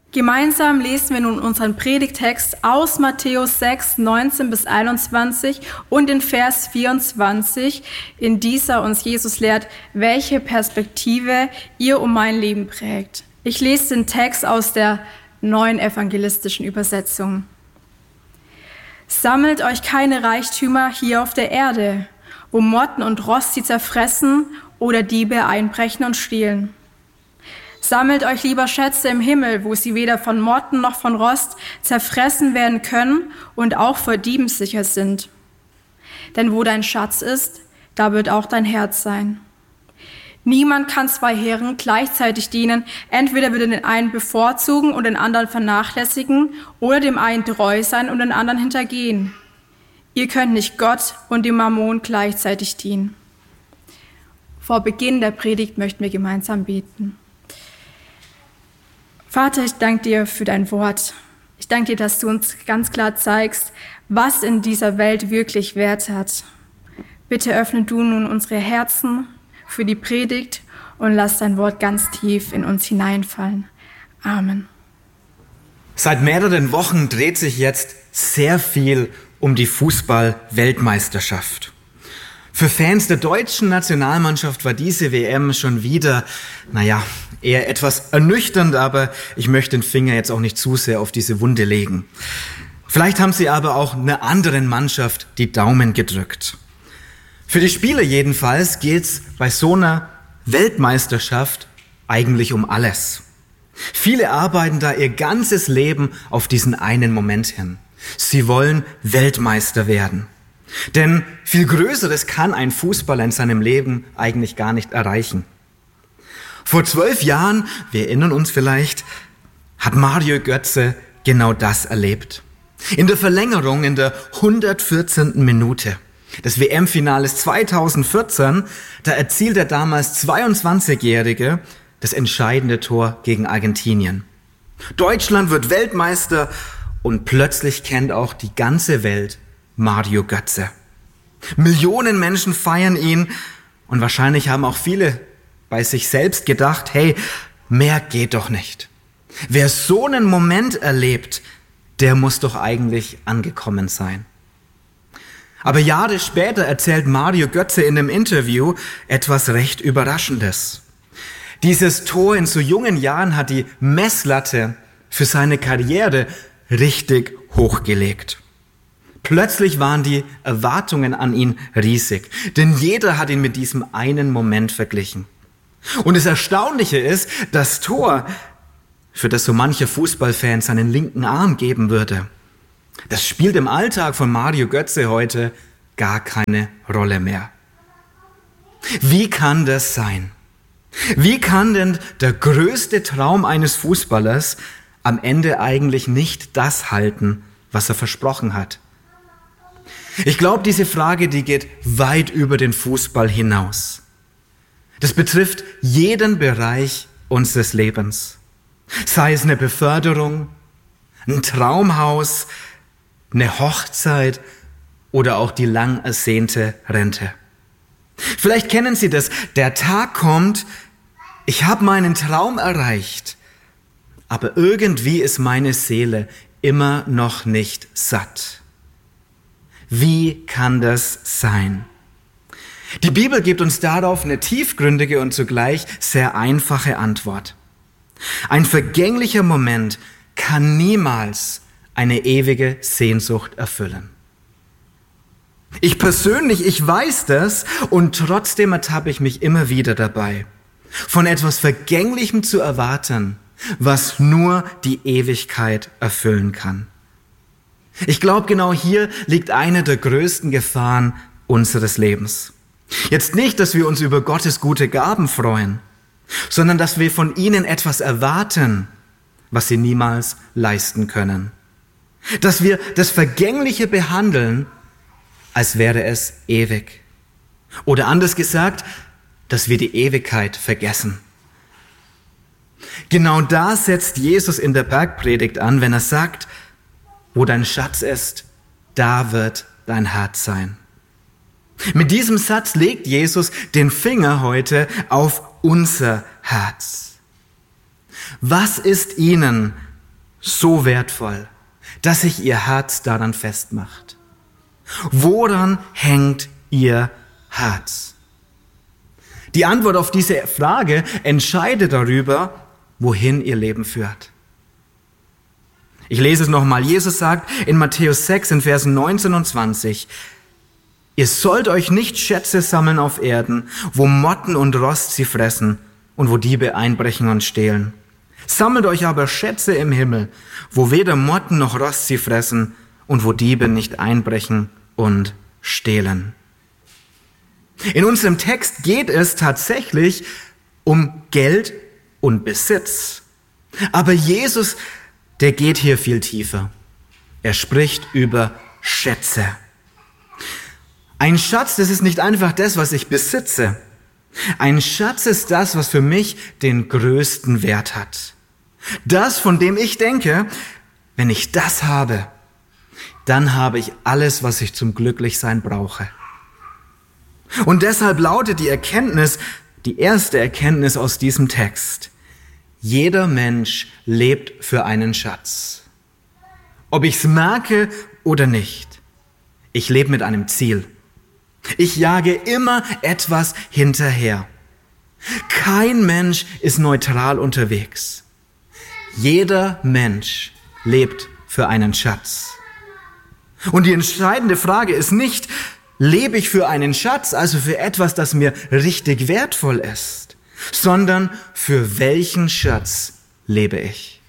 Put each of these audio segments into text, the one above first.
Gemeinsam lesen wir nun unseren Predigttext aus Matthäus 6, 19 bis 21 und in Vers 24, in dieser uns Jesus lehrt, welche Perspektive ihr um mein Leben prägt. Ich lese den Text aus der Neuen Evangelistischen Übersetzung. Sammelt euch keine Reichtümer hier auf der Erde, wo Motten und Rost sie zerfressen oder Diebe einbrechen und stehlen. Sammelt euch lieber Schätze im Himmel, wo sie weder von Motten noch von Rost zerfressen werden können und auch vor Dieben sicher sind. Denn wo dein Schatz ist, da wird auch dein Herz sein. Niemand kann zwei Herren gleichzeitig dienen. Entweder wird er den einen bevorzugen und den anderen vernachlässigen oder dem einen treu sein und den anderen hintergehen. Ihr könnt nicht Gott und dem Mammon gleichzeitig dienen. Vor Beginn der Predigt möchten wir gemeinsam beten. Vater, ich danke dir für dein Wort. Ich danke dir, dass du uns ganz klar zeigst, was in dieser Welt wirklich Wert hat. Bitte öffne du nun unsere Herzen für die Predigt und lass dein Wort ganz tief in uns hineinfallen. Amen. Seit mehreren Wochen dreht sich jetzt sehr viel um die Fußball-Weltmeisterschaft. Für Fans der deutschen Nationalmannschaft war diese WM schon wieder, eher etwas ernüchternd, aber ich möchte den Finger jetzt auch nicht zu sehr auf diese Wunde legen. Vielleicht haben sie aber auch einer anderen Mannschaft die Daumen gedrückt. Für die Spieler jedenfalls geht's bei so einer Weltmeisterschaft eigentlich um alles. Viele arbeiten da ihr ganzes Leben auf diesen einen Moment hin. Sie wollen Weltmeister werden. Denn viel Größeres kann ein Fußballer in seinem Leben eigentlich gar nicht erreichen. Vor 12 Jahren, wir erinnern uns vielleicht, hat Mario Götze genau das erlebt. In der Verlängerung, in der 114. Minute des WM-Finales 2014, da erzielt der damals 22-Jährige das entscheidende Tor gegen Argentinien. Deutschland wird Weltmeister und plötzlich kennt auch die ganze Welt Mario Götze. Millionen Menschen feiern ihn und wahrscheinlich haben auch viele bei sich selbst gedacht, hey, mehr geht doch nicht. Wer so einen Moment erlebt, der muss doch eigentlich angekommen sein. Aber Jahre später erzählt Mario Götze in einem Interview etwas recht Überraschendes. Dieses Tor in so jungen Jahren hat die Messlatte für seine Karriere richtig hochgelegt. Plötzlich waren die Erwartungen an ihn riesig, denn jeder hat ihn mit diesem einen Moment verglichen. Und das Erstaunliche ist, das Tor, für das so mancher Fußballfan seinen linken Arm geben würde, das spielt im Alltag von Mario Götze heute gar keine Rolle mehr. Wie kann das sein? Wie kann denn der größte Traum eines Fußballers am Ende eigentlich nicht das halten, was er versprochen hat? Ich glaube, diese Frage, die geht weit über den Fußball hinaus. Das betrifft jeden Bereich unseres Lebens. Sei es eine Beförderung, ein Traumhaus, eine Hochzeit oder auch die lang ersehnte Rente. Vielleicht kennen Sie das. Der Tag kommt, ich habe meinen Traum erreicht, aber irgendwie ist meine Seele immer noch nicht satt. Wie kann das sein? Die Bibel gibt uns darauf eine tiefgründige und zugleich sehr einfache Antwort. Ein vergänglicher Moment kann niemals eine ewige Sehnsucht erfüllen. Ich persönlich, ich weiß das und trotzdem ertappe ich mich immer wieder dabei, von etwas Vergänglichem zu erwarten, was nur die Ewigkeit erfüllen kann. Ich glaube, genau hier liegt eine der größten Gefahren unseres Lebens. Jetzt nicht, dass wir uns über Gottes gute Gaben freuen, sondern dass wir von ihnen etwas erwarten, was sie niemals leisten können. Dass wir das Vergängliche behandeln, als wäre es ewig. Oder anders gesagt, dass wir die Ewigkeit vergessen. Genau da setzt Jesus in der Bergpredigt an, wenn er sagt, wo dein Schatz ist, da wird dein Herz sein. Mit diesem Satz legt Jesus den Finger heute auf unser Herz. Was ist Ihnen so wertvoll, dass sich ihr Herz daran festmacht? Woran hängt ihr Herz? Die Antwort auf diese Frage entscheidet darüber, wohin ihr Leben führt. Ich lese es nochmal. Jesus sagt in Matthäus 6 in Versen 19 und 20, ihr sollt euch nicht Schätze sammeln auf Erden, wo Motten und Rost sie fressen und wo Diebe einbrechen und stehlen. Sammelt euch aber Schätze im Himmel, wo weder Motten noch Rost sie fressen und wo Diebe nicht einbrechen und stehlen. In unserem Text geht es tatsächlich um Geld und Besitz. Aber Jesus, der geht hier viel tiefer. Er spricht über Schätze. Ein Schatz, das ist nicht einfach das, was ich besitze. Ein Schatz ist das, was für mich den größten Wert hat. Das, von dem ich denke, wenn ich das habe, dann habe ich alles, was ich zum Glücklichsein brauche. Und deshalb lautet die Erkenntnis, die erste Erkenntnis aus diesem Text: Jeder Mensch lebt für einen Schatz. Ob ich es merke oder nicht, ich lebe mit einem Ziel. Ich jage immer etwas hinterher. Kein Mensch ist neutral unterwegs. Jeder Mensch lebt für einen Schatz. Und die entscheidende Frage ist nicht, lebe ich für einen Schatz, also für etwas, das mir richtig wertvoll ist, sondern für welchen Schatz lebe ich?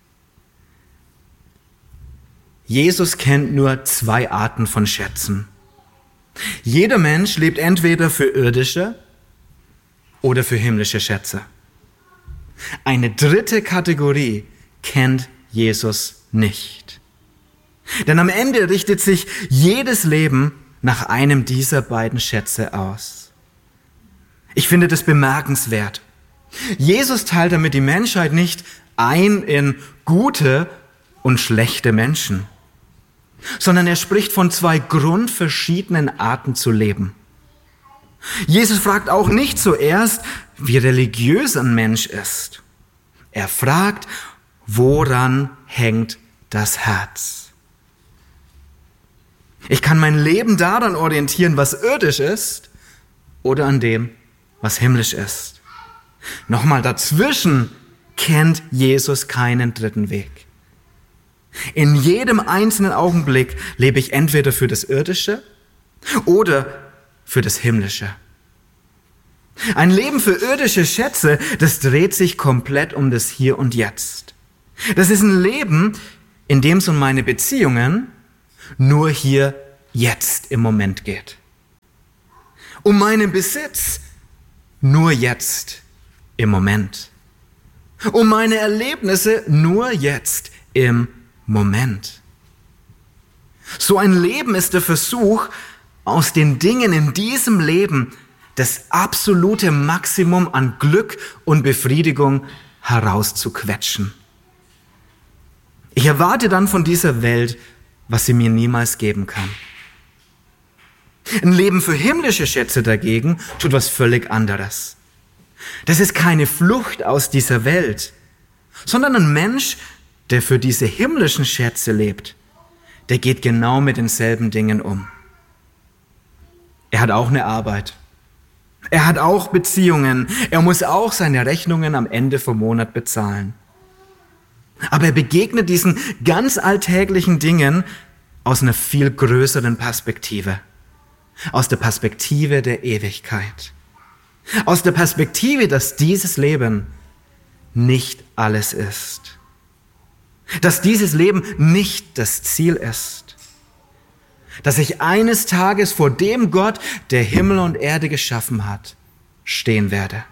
Jesus kennt nur 2 Arten von Schätzen. Jeder Mensch lebt entweder für irdische oder für himmlische Schätze. Eine dritte Kategorie kennt Jesus nicht. Denn am Ende richtet sich jedes Leben nach einem dieser beiden Schätze aus. Ich finde das bemerkenswert. Jesus teilt damit die Menschheit nicht ein in gute und schlechte Menschen, sondern er spricht von 2 grundverschiedenen Arten zu leben. Jesus fragt auch nicht zuerst, wie religiös ein Mensch ist. Er fragt, woran hängt das Herz? Ich kann mein Leben daran orientieren, was irdisch ist, oder an dem, was himmlisch ist. Nochmal, dazwischen kennt Jesus keinen dritten Weg. In jedem einzelnen Augenblick lebe ich entweder für das Irdische oder für das Himmlische. Ein Leben für irdische Schätze, das dreht sich komplett um das Hier und Jetzt. Das ist ein Leben, in dem es um meine Beziehungen nur hier, jetzt im Moment geht. Um meinen Besitz nur jetzt, im Moment. Um meine Erlebnisse nur jetzt, im Moment. So ein Leben ist der Versuch, aus den Dingen in diesem Leben das absolute Maximum an Glück und Befriedigung herauszuquetschen. Ich erwarte dann von dieser Welt, was sie mir niemals geben kann. Ein Leben für himmlische Schätze dagegen tut was völlig anderes. Das ist keine Flucht aus dieser Welt, sondern ein Mensch, der für diese himmlischen Schätze lebt, der geht genau mit denselben Dingen um. Er hat auch eine Arbeit. Er hat auch Beziehungen. Er muss auch seine Rechnungen am Ende vom Monat bezahlen. Aber er begegnet diesen ganz alltäglichen Dingen aus einer viel größeren Perspektive. Aus der Perspektive der Ewigkeit. Aus der Perspektive, dass dieses Leben nicht alles ist. Dass dieses Leben nicht das Ziel ist. Dass ich eines Tages vor dem Gott, der Himmel und Erde geschaffen hat, stehen werde.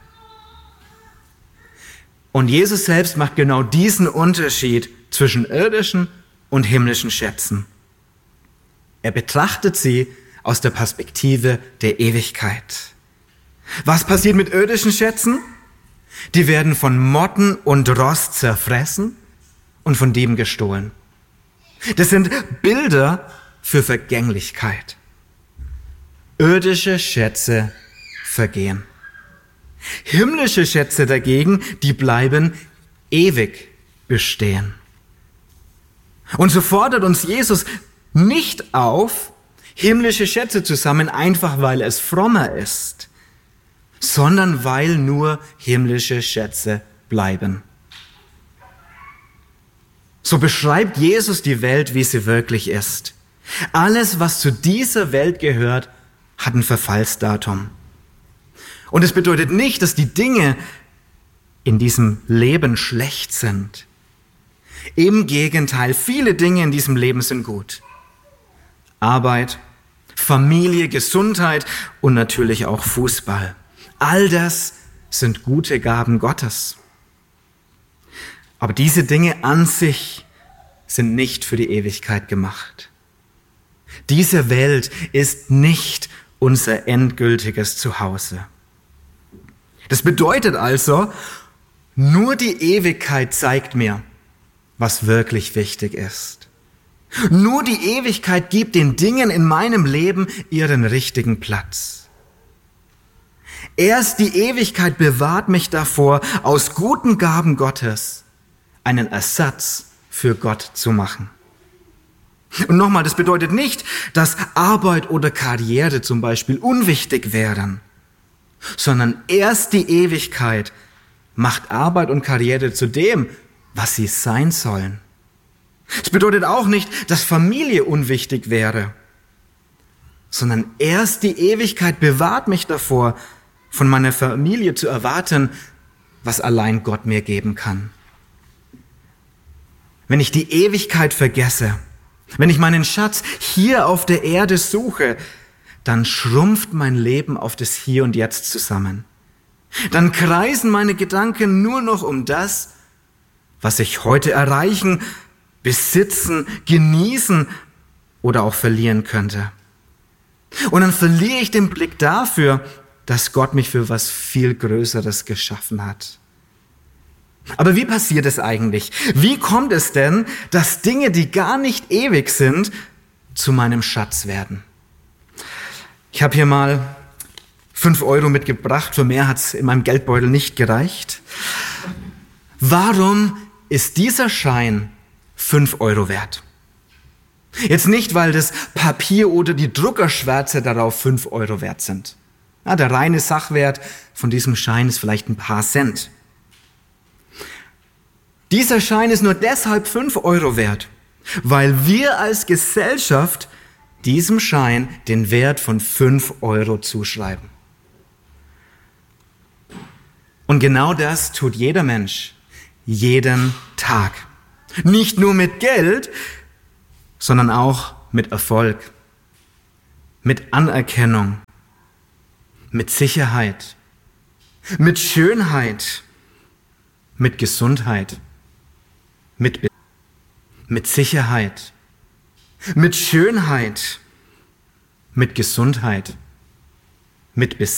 Und Jesus selbst macht genau diesen Unterschied zwischen irdischen und himmlischen Schätzen. Er betrachtet sie aus der Perspektive der Ewigkeit. Was passiert mit irdischen Schätzen? Die werden von Motten und Rost zerfressen und von Dieben gestohlen. Das sind Bilder für Vergänglichkeit. Irdische Schätze vergehen. Himmlische Schätze dagegen, die bleiben ewig bestehen. Und so fordert uns Jesus nicht auf, himmlische Schätze zu sammeln, einfach weil es frommer ist, sondern weil nur himmlische Schätze bleiben. So beschreibt Jesus die Welt, wie sie wirklich ist. Alles, was zu dieser Welt gehört, hat ein Verfallsdatum. Und es bedeutet nicht, dass die Dinge in diesem Leben schlecht sind. Im Gegenteil, viele Dinge in diesem Leben sind gut. Arbeit, Familie, Gesundheit und natürlich auch Fußball. All das sind gute Gaben Gottes. Aber diese Dinge an sich sind nicht für die Ewigkeit gemacht. Diese Welt ist nicht unser endgültiges Zuhause. Das bedeutet also, nur die Ewigkeit zeigt mir, was wirklich wichtig ist. Nur die Ewigkeit gibt den Dingen in meinem Leben ihren richtigen Platz. Erst die Ewigkeit bewahrt mich davor, aus guten Gaben Gottes einen Ersatz für Gott zu machen. Und nochmal, das bedeutet nicht, dass Arbeit oder Karriere zum Beispiel unwichtig wären, sondern erst die Ewigkeit macht Arbeit und Karriere zu dem, was sie sein sollen. Es bedeutet auch nicht, dass Familie unwichtig wäre, sondern erst die Ewigkeit bewahrt mich davor, von meiner Familie zu erwarten, was allein Gott mir geben kann. Wenn ich die Ewigkeit vergesse, wenn ich meinen Schatz hier auf der Erde suche, dann schrumpft mein Leben auf das Hier und Jetzt zusammen. Dann kreisen meine Gedanken nur noch um das, was ich heute erreichen, besitzen, genießen oder auch verlieren könnte. Und dann verliere ich den Blick dafür, dass Gott mich für was viel Größeres geschaffen hat. Aber wie passiert es eigentlich? Wie kommt es denn, dass Dinge, die gar nicht ewig sind, zu meinem Schatz werden? Ich habe hier mal 5 Euro mitgebracht, für mehr hat es in meinem Geldbeutel nicht gereicht. Warum ist dieser Schein 5 Euro wert? Jetzt nicht, weil das Papier oder die Druckerschwärze darauf 5 Euro wert sind. Ja, der reine Sachwert von diesem Schein ist vielleicht ein paar Cent. Dieser Schein ist nur deshalb 5 Euro wert, weil wir als Gesellschaft diesem Schein den Wert von 5 Euro zuschreiben. Und genau das tut jeder Mensch, jeden Tag. Nicht nur mit Geld, sondern auch mit Erfolg, mit Anerkennung, mit Sicherheit, mit Schönheit, mit Gesundheit, mit Sicherheit, mit Schönheit, mit Gesundheit, mit